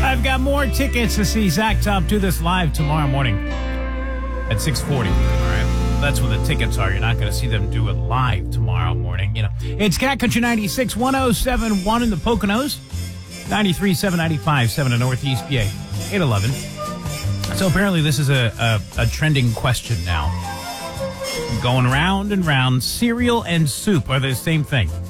I've got more tickets to see Zach Top do this live tomorrow morning at 6:40. All right. That's when the tickets are. You're not going to see them do it live tomorrow morning. You know, it's Cat Country 96, 107.1 in the Poconos, 93.7, 95.7 in Northeast PA, 811. So apparently this is a trending question now. Going round and round, cereal and soup are the same thing.